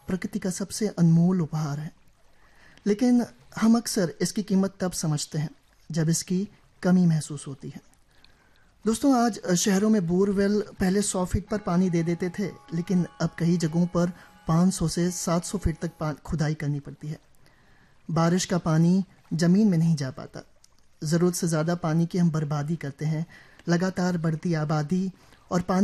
प्रकृति का सबसे अनमोल उपहार है, लेकिन हम अक्सर इसकी कीमत तब समझते हैं जब इसकी कमी महसूस होती है। दोस्तों, आज शहरों में बोरवेल पहले 100 फीट पर पानी दे देते थे, लेकिन अब कई जगहों पर 500 से 700 फीट तक खुदाई करनी पड़ती है। बारिश का पानी जमीन में नहीं जा पाता। ज़रूरत से ज़्यादा पानी की हम बर्बादी करते हैं। लगातार बढ़ती आबादी और पानी